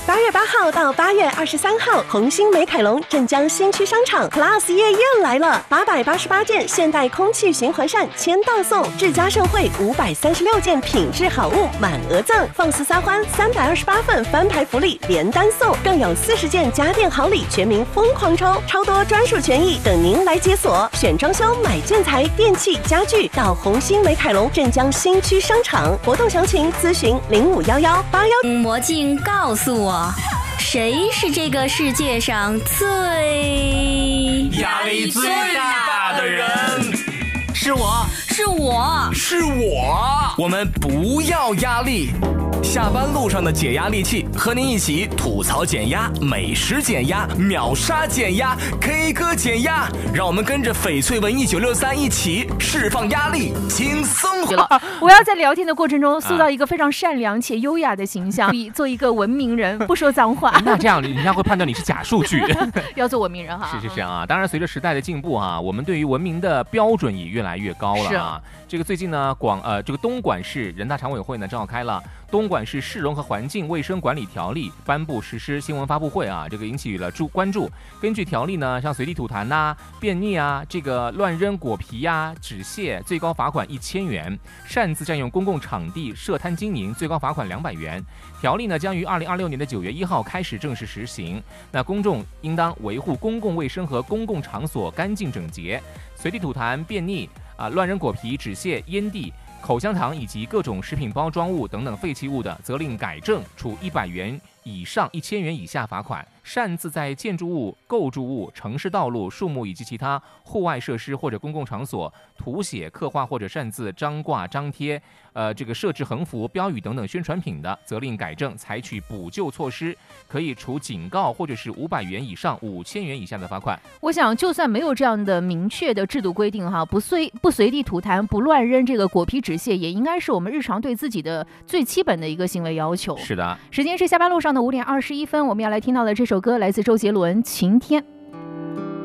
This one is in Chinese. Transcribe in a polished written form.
8月8号到8月23号，红星美凯龙镇江新区商场 Plus 夜宴来了，888件现代空气循环扇签到送，智家盛会536件品质好物满额赠，放肆撒欢328份翻牌福利连单送，更有40件家电好礼全民疯狂抽，超多专属权益等您来解锁。选装修、买建材、电器、家具，到红星美凯龙镇江新区商场，活动详情咨询051181。 魔镜告诉我，谁是这个世界上最压力最大的人？是我， 是我， 是我。我们不要压力。下班路上的解压利器，和您一起吐槽减压、美食减压、秒杀减压、K 歌减压，让我们跟着翡翠文1963一起释放压力，轻松活。 我要在聊天的过程中塑造一个非常善良且优雅的形象，做一个文明人，不说脏话。 那这样人家会判断你是假数据。 要做文明人哈。 是这样啊，当然随着时代的进步啊，我们对于文明的标准也越来越高了啊。这个最近呢，这个东莞市人大常委会呢召开了东莞市市容和环境卫生管理条例颁布实施新闻发布会啊，这个引起了关注。根据条例呢，像随地吐痰呐、便溺啊、这个乱扔果皮啊、纸屑，最高罚款1000元；擅自占用公共场地设摊经营，最高罚款200元。条例呢将于2026年的9月1号开始正式实行。那公众应当维护公共卫生和公共场所干净整洁，随地吐痰、便溺乱扔果皮、纸屑、烟蒂、口香糖以及各种食品包装物等等废弃物的，责令改正，处100元以上1000元以下罚款。擅自在建筑物、构筑物、城市道路、树木以及其他户外设施或者公共场所涂写、刻画或者擅自张挂、张贴这个设置横幅、标语等等宣传品的，责令改正，采取补救措施，可以处警告或者是500元以上5000元以下的罚款。 我想就算没有这样的明确的制度规定哈，不随地吐痰、不乱扔这个果皮纸屑，也应该是我们日常对自己的最基本的一个行为要求。 是的， 时间是下班路上的5点21分，我们要来听到的这首歌来自周杰伦《晴天》。